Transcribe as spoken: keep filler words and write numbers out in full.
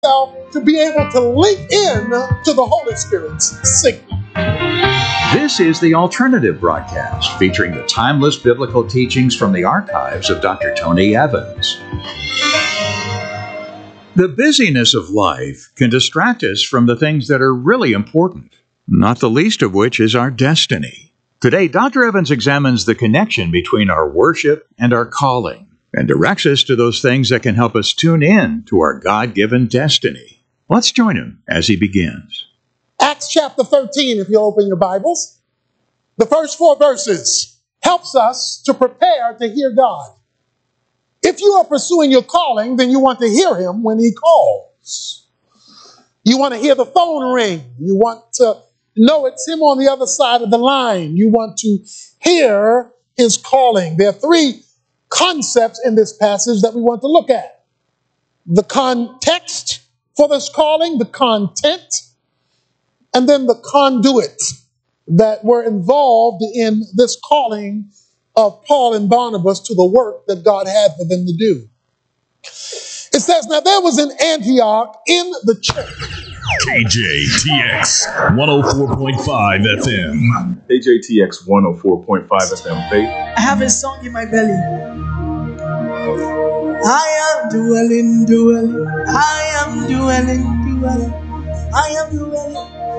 to be able to link in to the Holy Spirit's signal. This is the Alternative Broadcast, featuring the timeless biblical teachings from the archives of Doctor Tony Evans. The busyness of life can distract us from the things that are really important, not the least of which is our destiny. Today, Doctor Evans examines the connection between our worship and our calling, and directs us to those things that can help us tune in to our God-given destiny. Let's join him as he begins. Acts chapter thirteen, if you'll open your Bibles. The first four verses helps us to prepare to hear God. If you are pursuing your calling, then you want to hear him when he calls. You want to hear the phone ring. You want to know it's him on the other side of the line. You want to hear his calling. There are three concepts in this passage that we want to look at. The context for this calling, the content, and then the conduit that were involved in this calling of Paul and Barnabas to the work that God had for them to do. It says, now there was in Antioch in the church. K J T X one oh four point five F M. K J T X one oh four point five F M. Faith. I have a song in my belly. I am dwelling, dwelling. I am dwelling, dwelling. I am dwelling.